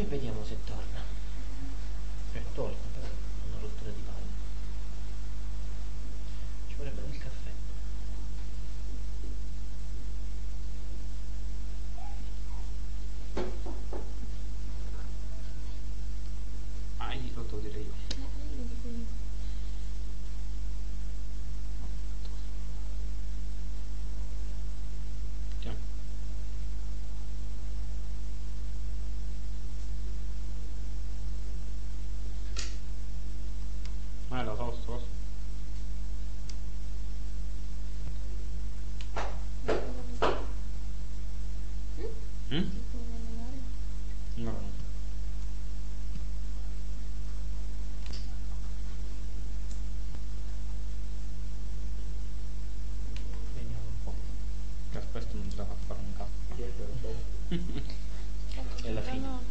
E vediamo se torna. Torna, però una rottura di palle. Ci vorrebbe del caffè. Ah, gli lo direi io. Lo dico io. Tieni. Lo so, sto coso. Ti può allenare? No, no. Vediamo un po'. Che aspetta non ce la fa fare un cazzo. È la fine. No,